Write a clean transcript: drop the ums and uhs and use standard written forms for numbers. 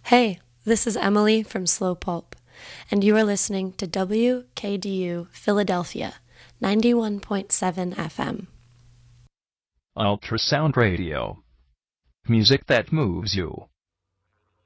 Hey, this is Emily from Slow Pulp, and you are listening to WKDU Philadelphia, 91.7 FM. Ultrasound Radio. Music that moves you.